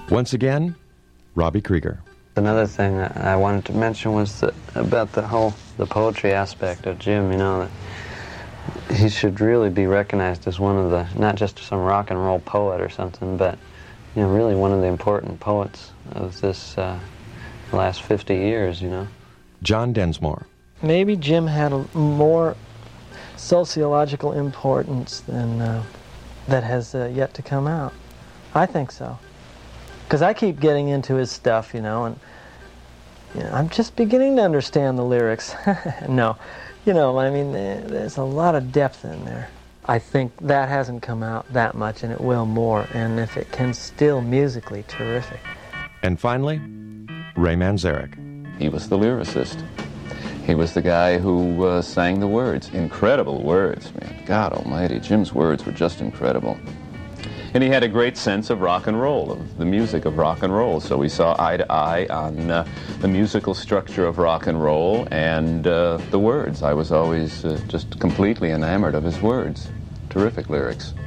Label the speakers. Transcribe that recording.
Speaker 1: Once again, Robbie Krieger.
Speaker 2: Another thing I wanted to mention was about the poetry aspect of Jim, you know, that he should really be recognized as one of the, not just some rock and roll poet or something, but, you know, really one of the important poets of this last 50 years, you know.
Speaker 1: John Densmore.
Speaker 3: Maybe Jim had a more sociological importance than that has yet to come out. I think so. Because I keep getting into his stuff, you know, and you know, I'm just beginning to understand the lyrics. No, you know, I mean, there's a lot of depth in there. I think that hasn't come out that much, and it will more, and if it can still musically, terrific.
Speaker 1: And finally, Ray Manzarek.
Speaker 4: He was the lyricist. He was the guy who sang the words. Incredible words, man. God almighty, Jim's words were just incredible. And he had a great sense of rock and roll, of the music of rock and roll. So we saw eye to eye on the musical structure of rock and roll and the words. I was always just completely enamored of his words. Terrific lyrics.